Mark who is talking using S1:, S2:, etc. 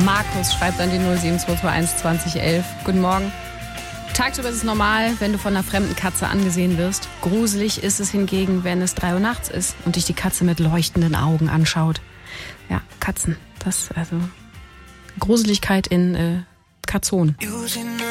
S1: Markus schreibt an die 07221 2011. Guten Morgen. Tagsüber ist es normal, wenn du von einer fremden Katze angesehen wirst. Gruselig ist es hingegen, wenn es 3 Uhr nachts ist und dich die Katze mit leuchtenden Augen anschaut. Ja, Katzen. Das, also Gruseligkeit in Katzon.